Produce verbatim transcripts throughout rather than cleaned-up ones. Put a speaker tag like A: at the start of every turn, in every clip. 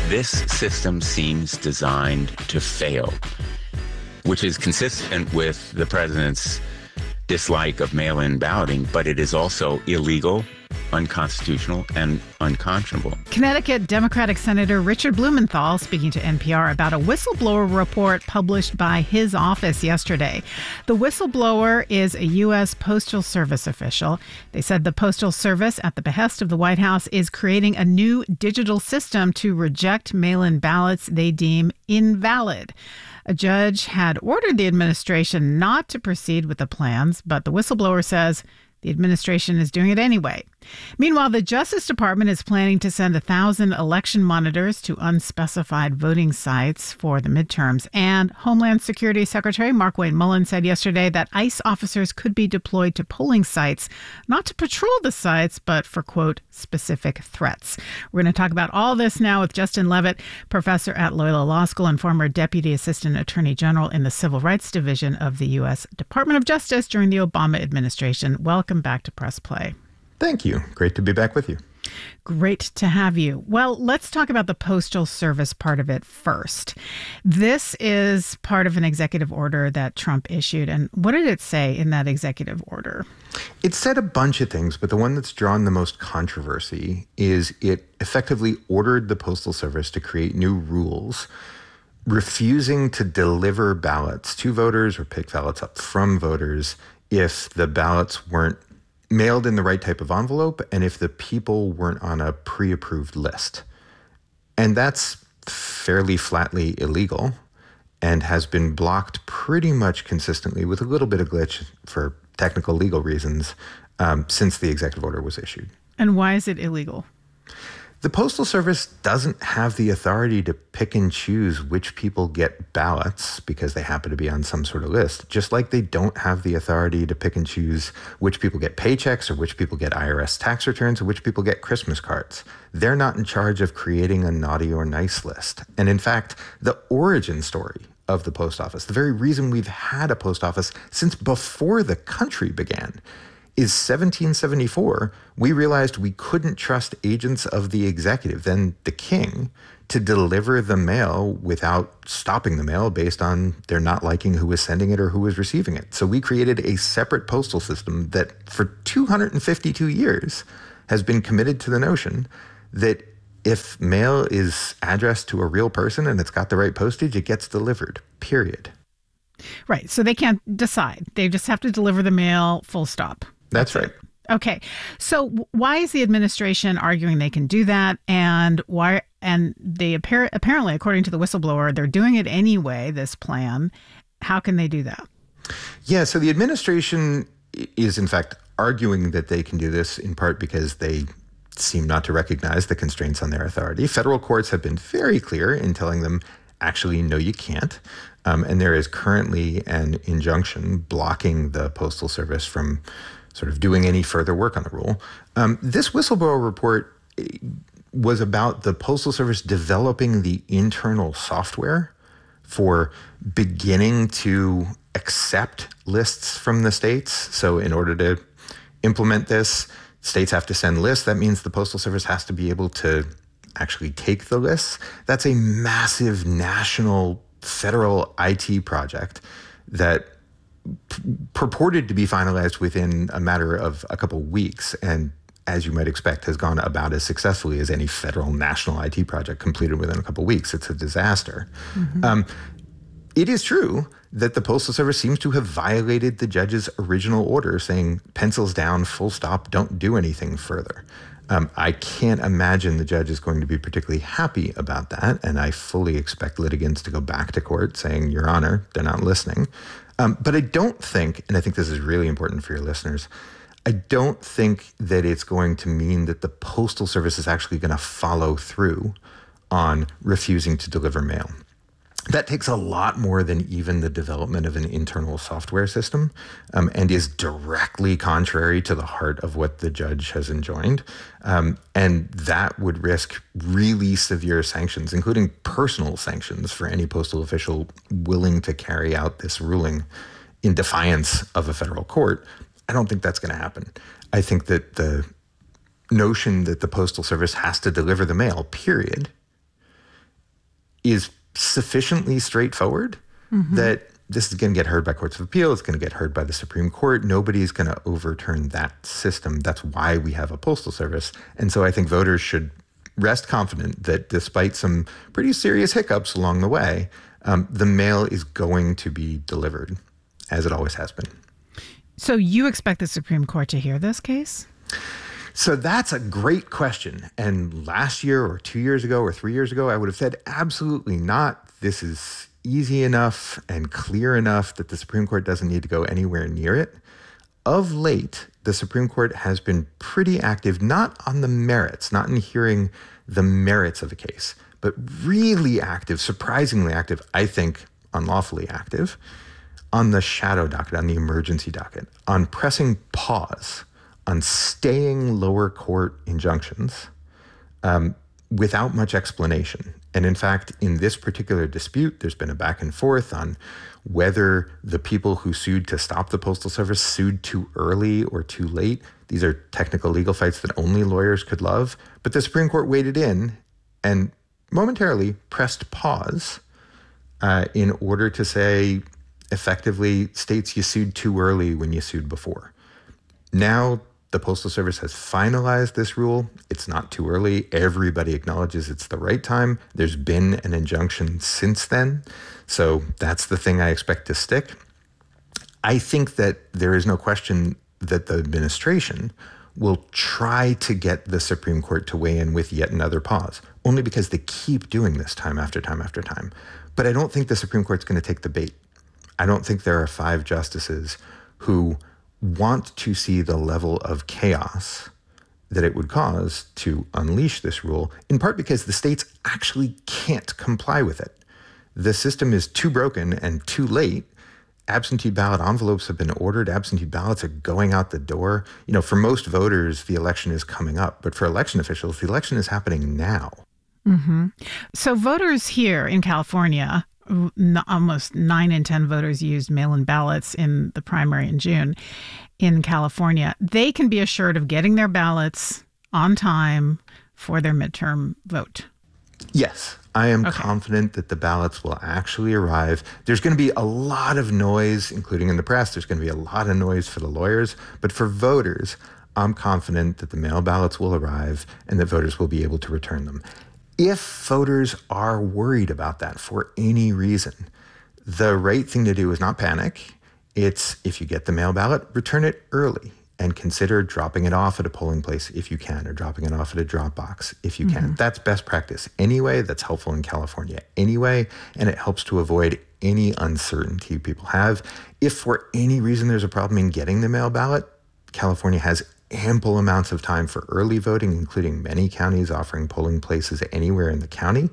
A: This system seems designed to fail, which is consistent with the president's dislike of mail-in balloting, but it is also illegal, unconstitutional, and unconscionable.
B: Connecticut Democratic Senator Richard Blumenthal speaking to N P R about a whistleblower report published by his office yesterday. The whistleblower is a U S Postal Service official. They said the Postal Service, at the behest of the White House, is creating a new digital system to reject mail-in ballots they deem invalid. A judge had ordered the administration not to proceed with the plans, but the whistleblower says the administration is doing it anyway. Meanwhile, the Justice Department is planning to send one thousand election monitors to unspecified voting sites for the midterms. And Homeland Security Secretary Markwayne Mullin said yesterday that ICE officers could be deployed to polling sites, not to patrol the sites, but for, quote, specific threats. We're going to talk about all this now with Justin Levitt, professor at Loyola Law School and former Deputy Assistant Attorney General in the Civil Rights Division of the U S Department of Justice during the Obama administration. Welcome back to Press Play.
C: Thank you. Great to be back with you.
B: Great to have you. Well, let's talk about the Postal Service part of it first. This is part of an executive order that Trump issued. And what did it say in that executive order?
C: It said a bunch of things, but the one that's drawn the most controversy is it effectively ordered the Postal Service to create new rules refusing to deliver ballots to voters or pick ballots up from voters if the ballots weren't mailed in the right type of envelope and if the people weren't on a pre-approved list. And that's fairly flatly illegal and has been blocked pretty much consistently with a little bit of glitch for technical legal reasons um, since the executive order was issued.
B: And why is it illegal?
C: The Postal Service doesn't have the authority to pick and choose which people get ballots because they happen to be on some sort of list, just like they don't have the authority to pick and choose which people get paychecks or which people get I R S tax returns or which people get Christmas cards. They're not in charge of creating a naughty or nice list. And in fact, the origin story of the post office, the very reason we've had a post office since before the country began, is seventeen seventy-four, we realized we couldn't trust agents of the executive, then the king, to deliver the mail without stopping the mail based on their not liking who was sending it or who was receiving it. So we created a separate postal system that for two hundred fifty-two years has been committed to the notion that if mail is addressed to a real person and it's got the right postage, it gets delivered, period.
B: Right. So they can't decide. They just have to deliver the mail, full stop.
C: That's right.
B: Okay. So why is the administration arguing they can do that? And why? And they appar- apparently, according to the whistleblower, they're doing it anyway, this plan. How can they do that?
C: Yeah. So the administration is, in fact, arguing that they can do this in part because they seem not to recognize the constraints on their authority. Federal courts have been very clear in telling them, actually, no, you can't. Um, and there is currently an injunction blocking the Postal Service from sort of doing any further work on the rule. Um, this whistleblower report was about the Postal Service developing the internal software for beginning to accept lists from the states. So in order to implement this, states have to send lists. That means the Postal Service has to be able to actually take the lists. That's a massive national federal I T project that p- purported to be finalized within a matter of a couple weeks, and as you might expect, has gone about as successfully as any federal national I T project completed within a couple weeks. It's a disaster. Mm-hmm. Um, it is true that the Postal Service seems to have violated the judge's original order saying, pencils down, full stop, don't do anything further. Um, I can't imagine the judge is going to be particularly happy about that, and I fully expect litigants to go back to court saying, Your Honor, they're not listening. Um, but I don't think, and I think this is really important for your listeners, I don't think that it's going to mean that the Postal Service is actually going to follow through on refusing to deliver mail. That takes a lot more than even the development of an internal software system, um, and is directly contrary to the heart of what the judge has enjoined. Um, and that would risk really severe sanctions, including personal sanctions for any postal official willing to carry out this ruling in defiance of a federal court. I don't think that's going to happen. I think that the notion that the Postal Service has to deliver the mail, period, is sufficiently straightforward mm-hmm. that this is going to get heard by courts of appeal. It's going to get heard by the Supreme Court. Nobody's going to overturn that system. That's why we have a postal service. And so I think voters should rest confident that despite some pretty serious hiccups along the way, um, the mail is going to be delivered, as it always has been.
B: So you expect the Supreme Court to hear this case?
C: So that's a great question. And last year or two years ago or three years ago, I would have said absolutely not. This is easy enough and clear enough that the Supreme Court doesn't need to go anywhere near it. Of late, the Supreme Court has been pretty active, not on the merits, not in hearing the merits of a case, but really active, surprisingly active, I think unlawfully active, on the shadow docket, on the emergency docket, on pressing pause, on staying lower court injunctions um, without much explanation. And in fact, in this particular dispute, there's been a back and forth on whether the people who sued to stop the Postal Service sued too early or too late. These are technical legal fights that only lawyers could love. But the Supreme Court waded in and momentarily pressed pause uh, in order to say, effectively, states, you sued too early when you sued before. Now, the Postal Service has finalized this rule. It's not too early. Everybody acknowledges it's the right time. There's been an injunction since then. So that's the thing I expect to stick. I think that there is no question that the administration will try to get the Supreme Court to weigh in with yet another pause, only because they keep doing this time after time after time. But I don't think the Supreme Court's going to take the bait. I don't think there are five justices who want to see the level of chaos that it would cause to unleash this rule, in part because the states actually can't comply with it. The system is too broken and too late. Absentee ballot envelopes have been ordered. Absentee ballots are going out the door. You know, for most voters, the election is coming up. But for election officials, the election is happening now.
B: Mm-hmm. So voters here in California, almost nine in ten voters used mail-in ballots in the primary in June in California. They can be assured of getting their ballots on time for their midterm vote.
C: Yes, I am
B: okay.
C: confident that the ballots will actually arrive. There's going to be a lot of noise, including in the press. There's going to be a lot of noise for the lawyers. But for voters, I'm confident that the mail ballots will arrive and that voters will be able to return them. If voters are worried about that for any reason, the right thing to do is not panic. It's, if you get the mail ballot, return it early and consider dropping it off at a polling place if you can, or dropping it off at a drop box if you mm-hmm. can. That's best practice anyway. That's helpful in California anyway, and it helps to avoid any uncertainty people have. If for any reason there's a problem in getting the mail ballot, California has ample amounts of time for early voting, including many counties offering polling places anywhere in the county.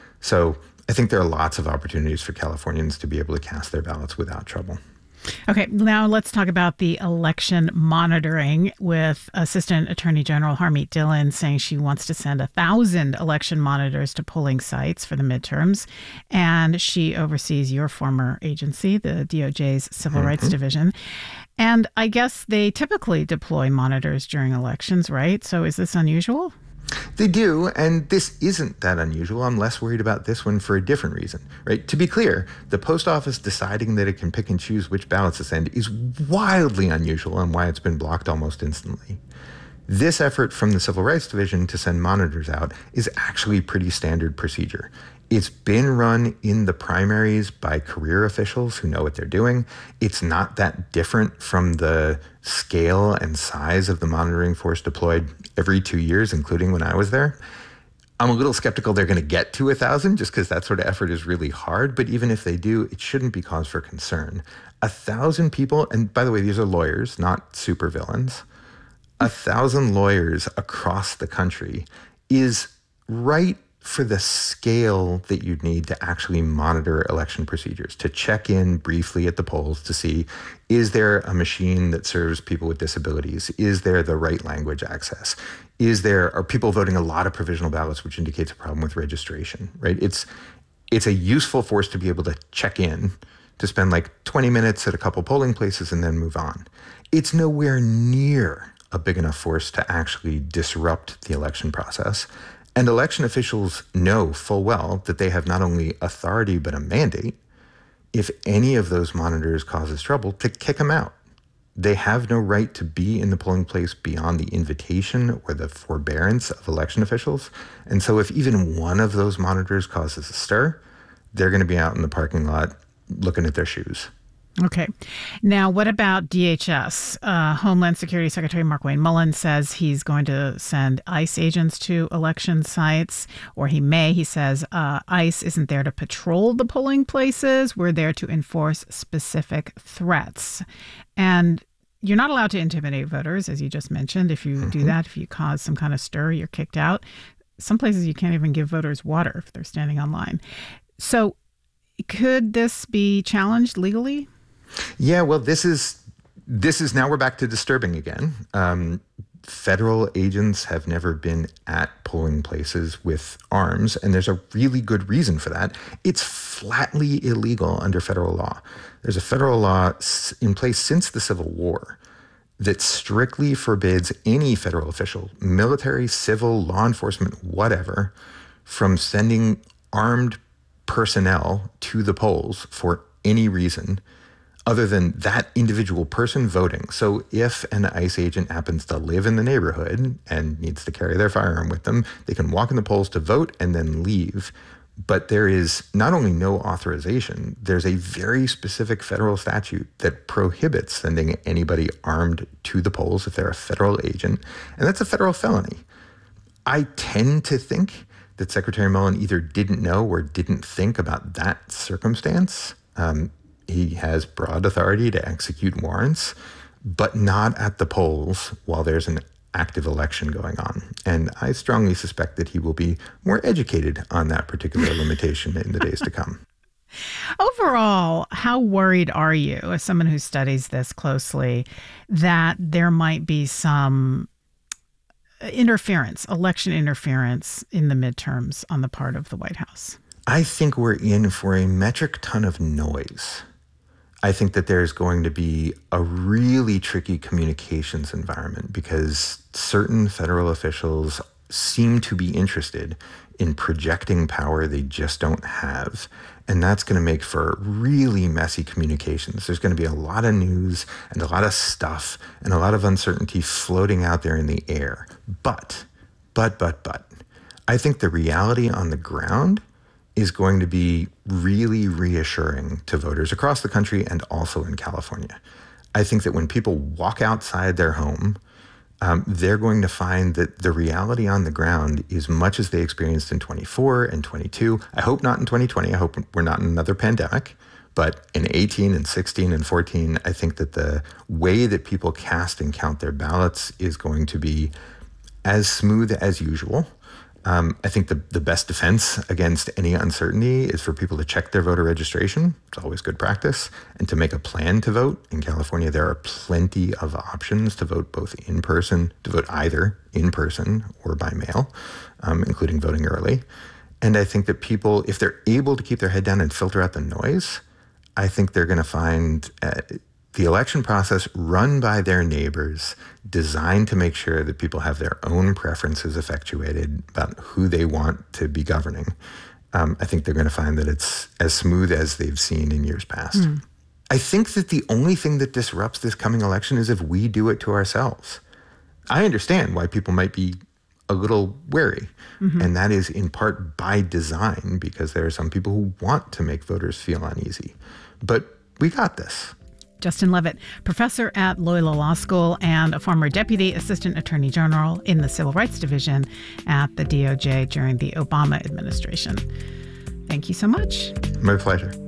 C: So I think there are lots of opportunities for Californians to be able to cast their ballots without trouble.
B: Okay, now let's talk about the election monitoring, with Assistant Attorney General Harmeet Dillon saying she wants to send a thousand election monitors to polling sites for the midterms. And she oversees your former agency, the D O J's Civil mm-hmm. Rights Division. And I guess they typically deploy monitors during elections, right? So is this unusual?
C: They do, and this isn't that unusual. I'm less worried about this one for a different reason, right? To be clear, the post office deciding that it can pick and choose which ballots to send is wildly unusual, and why it's been blocked almost instantly. This effort from the Civil Rights Division to send monitors out is actually pretty standard procedure. It's been run in the primaries by career officials who know what they're doing. It's not that different from the scale and size of the monitoring force deployed every two years, including when I was there. I'm a little skeptical they're going to get to a thousand, just because that sort of effort is really hard. But even if they do, it shouldn't be cause for concern. A thousand people, and by the way, these are lawyers, not supervillains. A thousand lawyers across the country is right for the scale that you'd need to actually monitor election procedures, to check in briefly at the polls to see, is there a machine that serves people with disabilities? Is there the right language access? Is there, are people voting a lot of provisional ballots, which indicates a problem with registration, right? It's, it's a useful force to be able to check in, to spend like twenty minutes at a couple polling places and then move on. It's nowhere near a big enough force to actually disrupt the election process. And election officials know full well that they have not only authority but a mandate, if any of those monitors causes trouble, to kick them out. They have no right to be in the polling place beyond the invitation or the forbearance of election officials. And so if even one of those monitors causes a stir, they're going to be out in the parking lot looking at their shoes.
B: Okay. Now, what about D H S? Uh, Homeland Security Secretary Markwayne Mullin says he's going to send ICE agents to election sites, or he may. He says uh, ICE isn't there to patrol the polling places. We're there to enforce specific threats. And you're not allowed to intimidate voters, as you just mentioned. If you mm-hmm. do that, if you cause some kind of stir, you're kicked out. Some places you can't even give voters water if they're standing online. So could this be challenged legally?
C: Yeah, well, this is this is now we're back to disturbing again. Um, federal agents have never been at polling places with arms, and there's a really good reason for that. It's flatly illegal under federal law. There's a federal law in place since the Civil War that strictly forbids any federal official, military, civil, law enforcement, whatever, from sending armed personnel to the polls for any reason other than that individual person voting. So if an ICE agent happens to live in the neighborhood and needs to carry their firearm with them, they can walk in the polls to vote and then leave. But there is not only no authorization, there's a very specific federal statute that prohibits sending anybody armed to the polls if they're a federal agent, and that's a federal felony. I tend to think that Secretary Mullin either didn't know or didn't think about that circumstance. Um, He has broad authority to execute warrants, but not at the polls while there's an active election going on. And I strongly suspect that he will be more educated on that particular limitation in the days to come.
B: Overall, how worried are you, as someone who studies this closely, that there might be some interference, election interference in the midterms on the part of the White House?
C: I think we're in for a metric ton of noise. I think that there's going to be a really tricky communications environment because certain federal officials seem to be interested in projecting power they just don't have. And that's going to make for really messy communications. There's going to be a lot of news and a lot of stuff and a lot of uncertainty floating out there in the air. But, but, but, but, I think the reality on the ground is going to be really reassuring to voters across the country and also in California. I think that when people walk outside their home, um, they're going to find that the reality on the ground is much as they experienced in twenty-four and twenty-two. I hope not in twenty twenty. I hope we're not in another pandemic. But in eighteen and sixteen and fourteen, I think that the way that people cast and count their ballots is going to be as smooth as usual. Um, I think the, the best defense against any uncertainty is for people to check their voter registration. It's always good practice. And to make a plan to vote. In California, there are plenty of options to vote both in person, to vote either in person or by mail, um, including voting early. And I think that people, if they're able to keep their head down and filter out the noise, I think they're going to find uh, the election process run by their neighbors, designed to make sure that people have their own preferences effectuated about who they want to be governing. Um, I think they're going to find that it's as smooth as they've seen in years past. Mm. I think that the only thing that disrupts this coming election is if we do it to ourselves. I understand why people might be a little wary, mm-hmm. and that is in part by design, because there are some people who want to make voters feel uneasy. But we got this.
B: Justin Levitt, professor at Loyola Law School and a former deputy assistant attorney general in the Civil Rights Division at the D O J during the Obama administration. Thank you so much.
C: My pleasure.